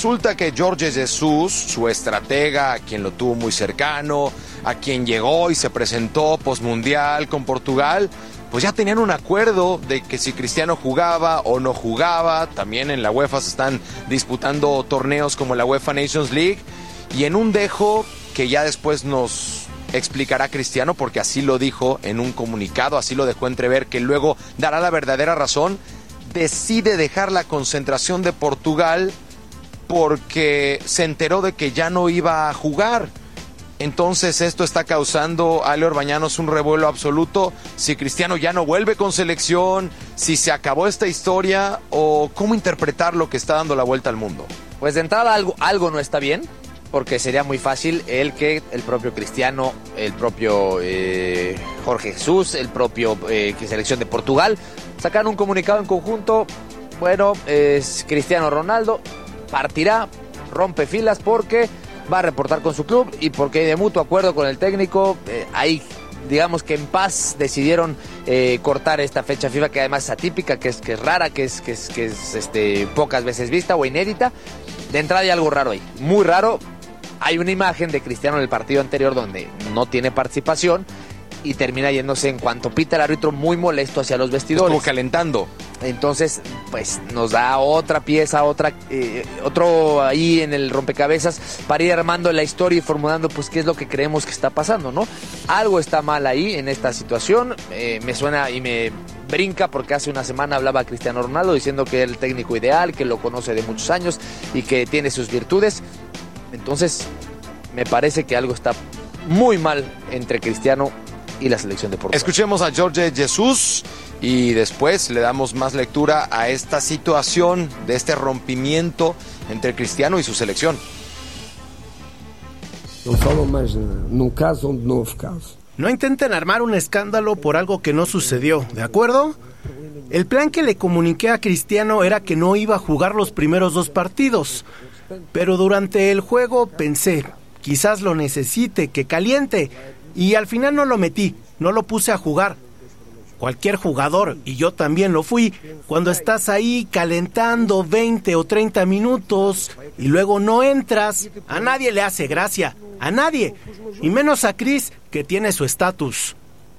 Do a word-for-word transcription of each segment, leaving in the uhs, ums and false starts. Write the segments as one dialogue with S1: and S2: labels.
S1: resulta que Jorge Jesús, su estratega, a quien lo tuvo muy cercano, a quien llegó y se presentó postmundial con Portugal, pues ya tenían un acuerdo de que si Cristiano jugaba o no jugaba. También en la UEFA se están disputando torneos como la UEFA Nations League, y en un dejo que ya después nos explicará Cristiano, porque así lo dijo en un comunicado, así lo dejó entrever, que luego dará la verdadera razón, decide dejar la concentración de Portugal porque se enteró de que ya no iba a jugar. Entonces esto está causando, Ale Orbañanos, un revuelo absoluto. Si Cristiano ya no vuelve con selección, si se acabó esta historia, o cómo interpretar lo que está dando la vuelta al mundo.
S2: Pues de entrada algo, algo no está bien, porque sería muy fácil el que el propio Cristiano, el propio eh, Jorge Jesús, el propio eh, selección de Portugal sacaran un comunicado en conjunto. Bueno, es Cristiano Ronaldo partirá, rompe filas porque va a reportar con su club y porque de mutuo acuerdo con el técnico, eh, ahí digamos que en paz decidieron eh, cortar esta fecha FIFA, que además es atípica, que es, que es rara, que es, que es, que es este, pocas veces vista o inédita. De entrada hay algo raro ahí, muy raro. Hay una imagen de Cristiano en el partido anterior donde no tiene participación y termina yéndose en cuanto pita el árbitro muy molesto hacia los vestidores.
S1: Estuvo calentando.
S2: Entonces, pues nos da otra pieza, otra, eh, otro ahí en el rompecabezas para ir armando la historia y formulando pues qué es lo que creemos que está pasando, ¿no? Algo está mal ahí en esta situación. Eh, me suena y me brinca porque hace una semana hablaba Cristiano Ronaldo diciendo que es el técnico ideal, que lo conoce de muchos años y que tiene sus virtudes. Entonces, me parece que algo está muy mal entre Cristiano y la selección de Portugal.
S1: Escuchemos a Jorge Jesús y después le damos más lectura a esta situación de este rompimiento entre Cristiano y su selección.
S3: No falo más num caso onde não houve caso.
S4: No intenten armar un escándalo por algo que no sucedió, ¿de acuerdo? El plan que le comuniqué a Cristiano era que no iba a jugar los primeros dos partidos, pero durante el juego pensé, quizás lo necesite, que caliente, y al final no lo metí, no lo puse a jugar. Cualquier jugador, y yo también lo fui, cuando estás ahí calentando veinte o treinta minutos y luego no entras, a nadie le hace gracia, a nadie, y menos a Chris, que tiene su estatus.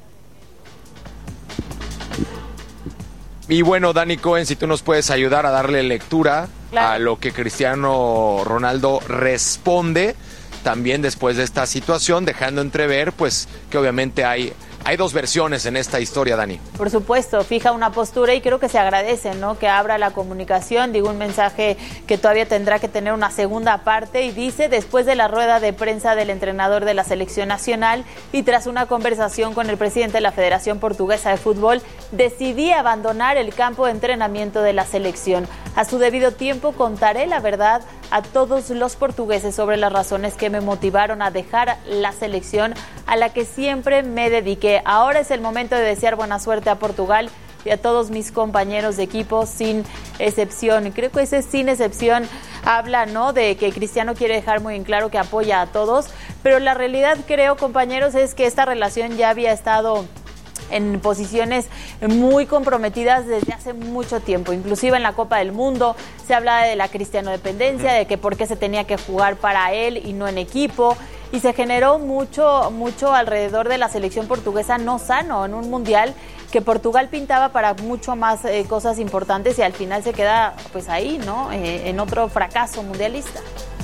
S1: Y bueno, Dani Cohen, si tú nos puedes ayudar a darle lectura claro. a lo que Cristiano Ronaldo responde también después de esta situación, dejando entrever pues que obviamente hay Hay dos versiones en esta historia, Dani.
S5: Por supuesto, fija una postura y creo que se agradece, ¿no? Que abra la comunicación, digo, un mensaje que todavía tendrá que tener una segunda parte, y dice: después de la rueda de prensa del entrenador de la selección nacional y tras una conversación con el presidente de la Federación Portuguesa de Fútbol, decidí abandonar el campo de entrenamiento de la selección. A su debido tiempo contaré la verdad a todos los portugueses sobre las razones que me motivaron a dejar la selección a la que siempre me dediqué. Ahora es el momento de desear buena suerte a Portugal y a todos mis compañeros de equipo, sin excepción. Creo que ese sin excepción habla, ¿no?, de que Cristiano quiere dejar muy en claro que apoya a todos, pero la realidad, creo, compañeros, es que esta relación ya había estado en posiciones muy comprometidas desde hace mucho tiempo, inclusive en la Copa del Mundo se hablaba de la cristianodependencia, de que por qué se tenía que jugar para él y no en equipo, y se generó mucho, mucho alrededor de la selección portuguesa no sano, en un mundial que Portugal pintaba para mucho más eh, cosas importantes, y al final se queda pues ahí, ¿no?, eh, en otro fracaso mundialista.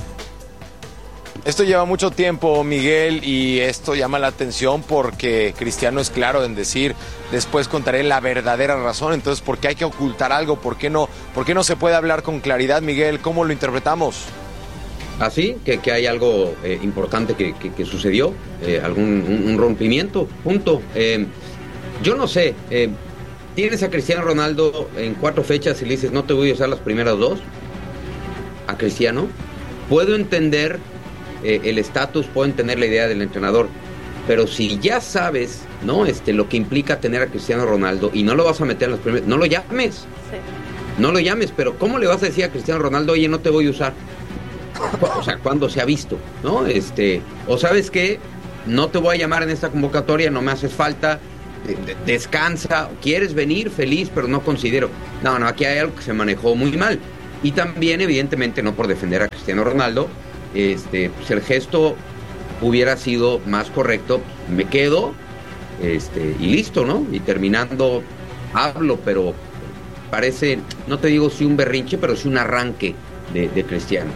S1: Esto lleva mucho tiempo, Miguel, y esto llama la atención porque Cristiano es claro en decir: después contaré la verdadera razón. Entonces, ¿por qué hay que ocultar algo? ¿Por qué no, por qué no se puede hablar con claridad, Miguel? ¿Cómo lo interpretamos?
S6: Así, que, que hay algo eh, importante que, que, que sucedió, eh, algún un, un rompimiento, punto. Eh, yo no sé, eh, tienes a Cristiano Ronaldo en cuatro fechas y le dices: no te voy a usar las primeras dos. A Cristiano, puedo entender Eh, el estatus, puedo entender la idea del entrenador, pero si ya sabes, ¿no?, este, lo que implica tener a Cristiano Ronaldo y no lo vas a meter en las primeras, no lo llames, sí. no lo llames, pero ¿cómo le vas a decir a Cristiano Ronaldo: oye, no te voy a usar? O sea, ¿cuándo se ha visto, no? Este, o ¿sabes qué? No te voy a llamar en esta convocatoria, no me haces falta, de, de, descansa, quieres venir, feliz, pero no considero. No, no, aquí hay algo que se manejó muy mal. Y también, evidentemente, no por defender a Cristiano Ronaldo, este, pues el gesto hubiera sido más correcto, me quedo este, y listo, ¿no? Y terminando, hablo, pero parece, no te digo si un berrinche, pero sí un arranque de, de Cristiano.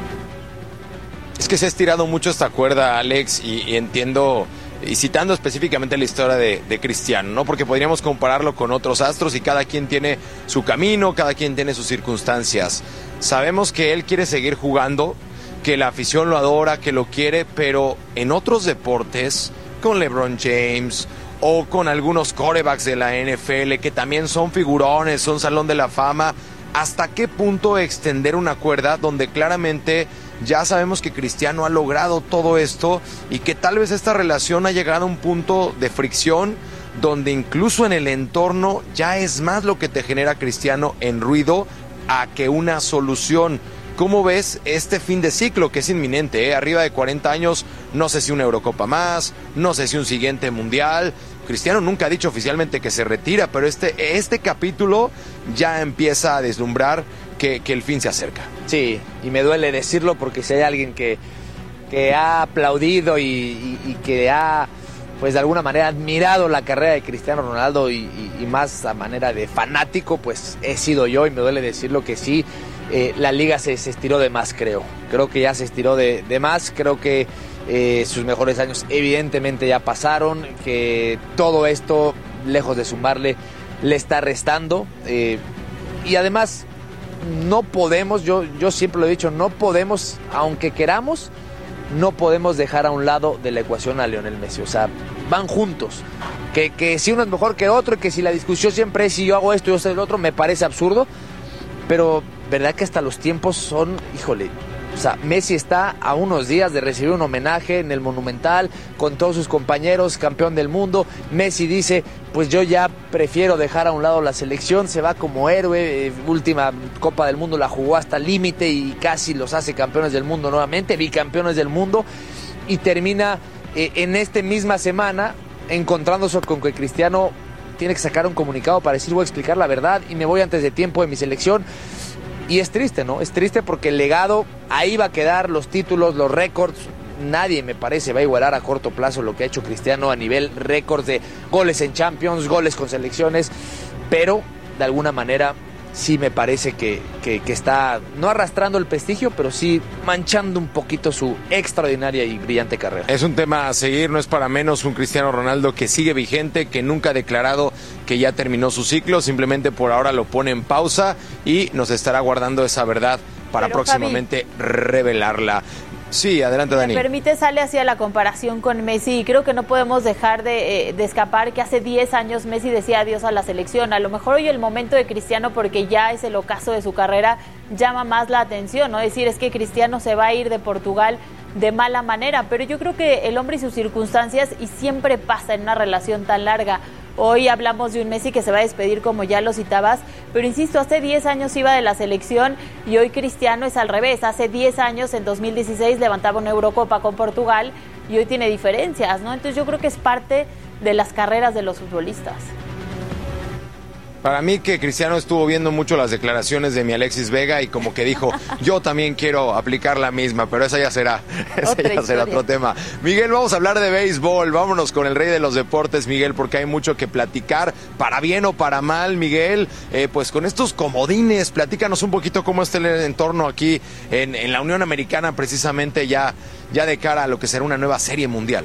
S1: Es que se ha estirado mucho esta cuerda, Alex, y, y entiendo, y citando específicamente la historia de, de Cristiano, ¿no? Porque podríamos compararlo con otros astros y cada quien tiene su camino, cada quien tiene sus circunstancias. Sabemos que él quiere seguir jugando, que la afición lo adora, que lo quiere, pero en otros deportes, con LeBron James o con algunos quarterbacks de la N F L que también son figurones, son salón de la fama, ¿hasta qué punto extender una cuerda donde claramente ya sabemos que Cristiano ha logrado todo esto y que tal vez esta relación ha llegado a un punto de fricción donde incluso en el entorno ya es más lo que te genera Cristiano en ruido a que una solución? ¿Cómo ves este fin de ciclo que es inminente? ¿eh? Arriba de cuarenta años, no sé si una Eurocopa más, no sé si un siguiente Mundial. Cristiano nunca ha dicho oficialmente que se retira, pero este, este capítulo ya empieza a deslumbrar que, que el fin se acerca.
S2: Sí, y me duele decirlo porque si hay alguien que, que ha aplaudido y, y, y que ha, pues de alguna manera, admirado la carrera de Cristiano Ronaldo y, y, y más a manera de fanático, pues he sido yo, y me duele decirlo que sí. Eh, la liga se, se estiró de más, creo. Creo que ya se estiró de, de más. Creo que eh, sus mejores años evidentemente ya pasaron. Que todo esto, lejos de sumarle, le está restando. Eh, y además, no podemos, yo, yo siempre lo he dicho, no podemos, aunque queramos, no podemos dejar a un lado de la ecuación a Lionel Messi. O sea, van juntos. Que, que si uno es mejor que otro, y que si la discusión siempre es si yo hago esto y yo soy el otro, me parece absurdo. Pero verdad que hasta los tiempos son, híjole, o sea, Messi está a unos días de recibir un homenaje en el Monumental con todos sus compañeros, campeón del mundo. Messi dice, pues yo ya prefiero dejar a un lado la selección, se va como héroe, eh, última Copa del Mundo la jugó hasta el límite y casi los hace campeones del mundo nuevamente, bicampeones del mundo, y termina eh, en esta misma semana encontrándose con que Cristiano tiene que sacar un comunicado para decir, voy a explicar la verdad y me voy antes de tiempo de mi selección. Y es triste, ¿no? Es triste porque el legado, ahí va a quedar, los títulos, los récords. Nadie, me parece, va a igualar a corto plazo lo que ha hecho Cristiano a nivel récord de goles en Champions, goles con selecciones. Pero, de alguna manera, sí me parece que, que, que está, no arrastrando el prestigio, pero sí manchando un poquito su extraordinaria y brillante carrera.
S1: Es un tema a seguir, no es para menos un Cristiano Ronaldo que sigue vigente, que nunca ha declarado que ya terminó su ciclo, simplemente por ahora lo pone en pausa y nos estará guardando esa verdad para Pero, próximamente Javi, revelarla. Sí, adelante, Dani.
S5: Me permite, sale hacia la comparación con Messi, y creo que no podemos dejar de, eh, de escapar que hace diez años Messi decía adiós a la selección. A lo mejor hoy el momento de Cristiano, porque ya es el ocaso de su carrera, llama más la atención, ¿no? Decir, es que Cristiano se va a ir de Portugal de mala manera, pero yo creo que el hombre y sus circunstancias, y siempre pasa en una relación tan larga. Hoy hablamos de un Messi que se va a despedir, como ya lo citabas, pero insisto, hace diez años iba de la selección y hoy Cristiano es al revés. Hace diez años, en dos mil dieciséis, levantaba una Eurocopa con Portugal y hoy tiene diferencias, ¿no? Entonces yo creo que es parte de las carreras de los futbolistas.
S1: Para mí que Cristiano estuvo viendo mucho las declaraciones de mi Alexis Vega y como que dijo, yo también quiero aplicar la misma, pero esa ya será, esa
S5: Otra
S1: ya será otro tema. Miguel, vamos a hablar de béisbol, vámonos con el rey de los deportes, Miguel, porque hay mucho que platicar, para bien o para mal, Miguel, eh, pues con estos comodines, platícanos un poquito cómo está el entorno aquí en, en la Unión Americana, precisamente ya, ya de cara a lo que será una nueva serie mundial.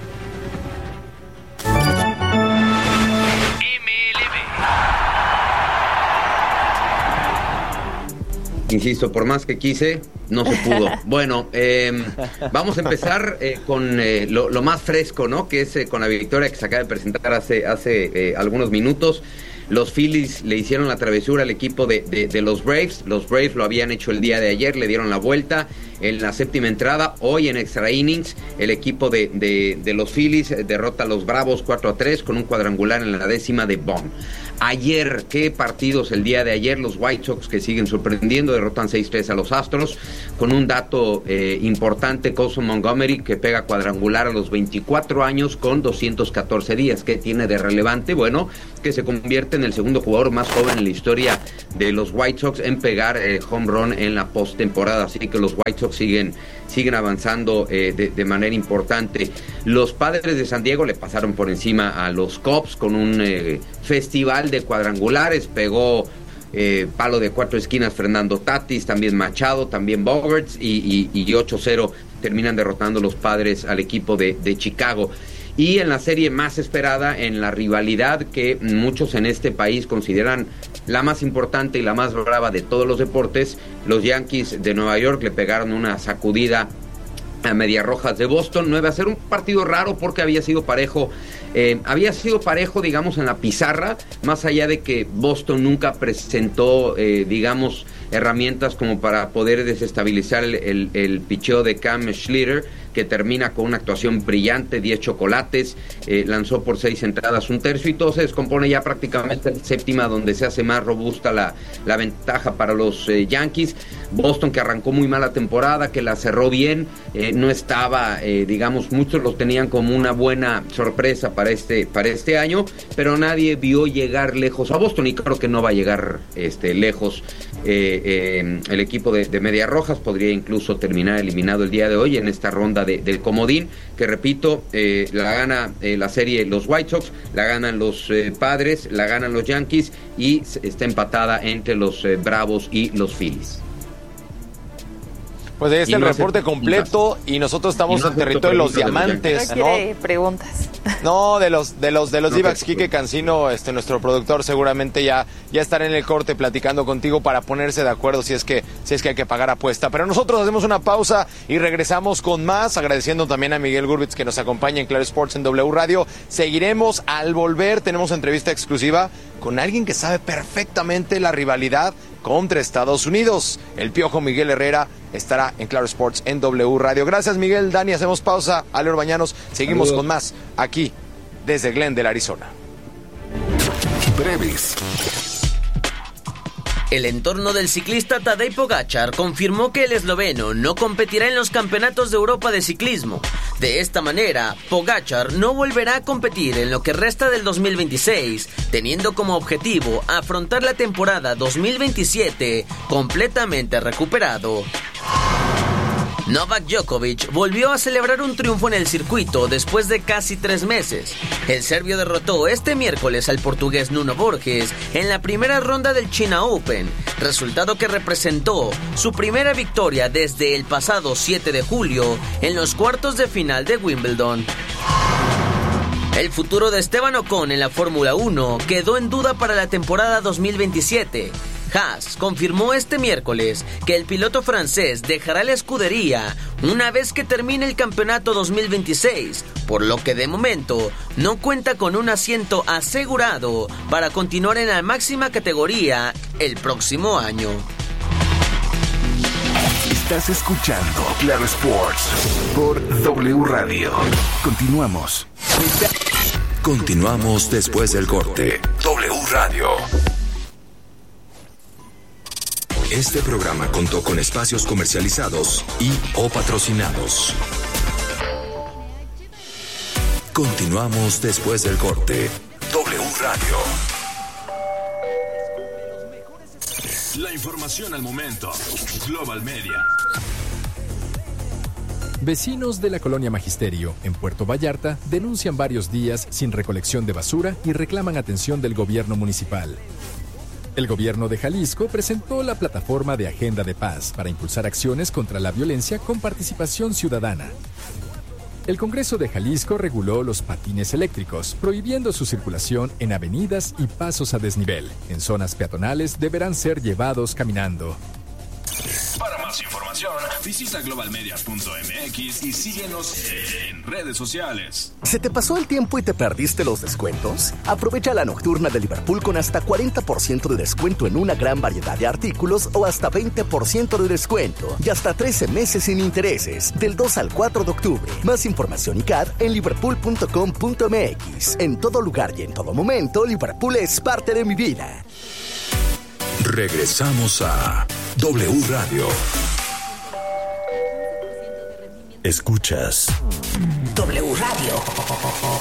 S6: Insisto, por más que quise, no se pudo. Bueno, eh, vamos a empezar eh, con eh, lo, lo más fresco, ¿no? Que es eh, con la victoria que se acaba de presentar hace, hace eh, algunos minutos. Los Phillies le hicieron la travesura al equipo de, de, de los Braves. Los Braves lo habían hecho el día de ayer, le dieron la vuelta en la séptima entrada. Hoy en extra innings, el equipo de, de, de los Phillies derrota a los Bravos cuatro a tres con un cuadrangular en la décima de Bond. Ayer, ¿qué partidos el día de ayer? Los White Sox, que siguen sorprendiendo, derrotan seis tres a los Astros, con un dato eh, importante, Colson Montgomery, que pega cuadrangular a los veinticuatro años con doscientos catorce días. ¿Qué tiene de relevante? Bueno, que se convierte en el segundo jugador más joven en la historia de los White Sox en pegar eh, home run en la postemporada, así que los White Sox siguen, siguen avanzando eh, de, de manera importante. Los Padres de San Diego le pasaron por encima a los Cubs con un eh, festival de cuadrangulares, pegó eh, palo de cuatro esquinas Fernando Tatis, también Machado, también Bogaerts, y, y, y ocho cero terminan derrotando los Padres al equipo de, de Chicago. Y en la serie más esperada, en la rivalidad que muchos en este país consideran la más importante y la más brava de todos los deportes, los Yankees de Nueva York le pegaron una sacudida a Medias Rojas de Boston. No iba a ser un partido raro porque había sido parejo, eh, había sido parejo, digamos, en la pizarra, más allá de que Boston nunca presentó, eh, digamos, herramientas como para poder desestabilizar el, el, el picheo de Cam Schlitter, que termina con una actuación brillante, diez chocolates, eh, lanzó por seis entradas, un tercio, y todo se descompone ya prácticamente en séptima, donde se hace más robusta la, la ventaja para los eh, Yankees. Boston, que arrancó muy mal la temporada, que la cerró bien, eh, no estaba, eh, digamos, muchos los tenían como una buena sorpresa para este, para este año, pero nadie vio llegar lejos a Boston, y creo que no va a llegar este, lejos. Eh, eh, el equipo de, de Medias Rojas podría incluso terminar eliminado el día de hoy en esta ronda de, del comodín, que repito, eh, la gana eh, la serie los White Sox, la ganan los eh, Padres, la ganan los Yankees, y está empatada entre los eh, Bravos y los Phillies.
S1: Pues ahí está
S6: Y
S1: el
S6: no
S1: reporte
S6: hace-
S1: completo, y nosotros estamos
S6: y no
S1: en
S6: hace
S1: territorio de los
S6: preguntas de los
S1: diamantes,
S5: No
S1: ¿no?
S5: quiere preguntas.
S1: No, de los de los de los
S6: No,
S1: D-backs,
S6: que-
S1: Quique Cancino, este nuestro productor, seguramente ya ya estará en el corte platicando contigo para ponerse de acuerdo si es que si es que hay que pagar apuesta. Pero nosotros hacemos una pausa y regresamos con más, agradeciendo también a Miguel Gurbitz que nos acompaña en Claro Sports en W Radio. Seguiremos al volver, tenemos entrevista exclusiva con alguien que sabe perfectamente la rivalidad contra Estados Unidos. El Piojo Miguel Herrera estará en Claro Sports en W Radio. Gracias, Miguel. Dani, hacemos pausa. Ale Orbañanos, seguimos
S6: Saludos.
S1: con más aquí desde Glendale, Arizona.
S7: Breves.
S8: El entorno del ciclista Tadej Pogačar confirmó que el esloveno no competirá en los campeonatos de Europa de ciclismo. De esta manera, Pogačar no volverá a competir en lo que resta del dos mil veintiséis, teniendo como objetivo afrontar la temporada dos mil veintisiete completamente recuperado. Novak Djokovic volvió a celebrar un triunfo en el circuito después de casi tres meses. El serbio derrotó este miércoles al portugués Nuno Borges en la primera ronda del China Open, resultado que representó su primera victoria desde el pasado siete de julio en los cuartos de final de Wimbledon. El futuro de Esteban Ocon en la Fórmula uno quedó en duda para la temporada dos mil veintisiete. Haas confirmó este miércoles que el piloto francés dejará la escudería una vez que termine el campeonato dos mil veintiséis, por lo que de momento no cuenta con un asiento asegurado para continuar en la máxima categoría el próximo año.
S7: Estás escuchando Claro Sports por W Radio. Continuamos.
S9: Continuamos después del corte.
S7: W Radio.
S9: Este programa contó con espacios comercializados y o patrocinados. Continuamos después del corte.
S7: W Radio. La información al momento. Global Media.
S10: Vecinos de la colonia Magisterio, en Puerto Vallarta, denuncian varios días sin recolección de basura y reclaman atención del gobierno municipal. El gobierno de Jalisco presentó la plataforma de Agenda de Paz para impulsar acciones contra la violencia con participación ciudadana. El Congreso de Jalisco reguló los patines eléctricos, prohibiendo su circulación en avenidas y pasos a desnivel. En zonas peatonales deberán ser llevados caminando.
S7: Para más información, Visita global media punto m x y síguenos en redes sociales.
S11: ¿Se te pasó el tiempo y te perdiste los descuentos? Aprovecha la nocturna de Liverpool con hasta cuarenta por ciento de descuento en una gran variedad de artículos o hasta veinte por ciento de descuento y hasta trece meses sin intereses del dos al cuatro de octubre. Más información y C A D en liverpool punto com punto m x. En todo lugar y en todo momento, Liverpool es parte de mi vida.
S9: Regresamos a W Radio.
S12: Escuchas
S13: W Radio.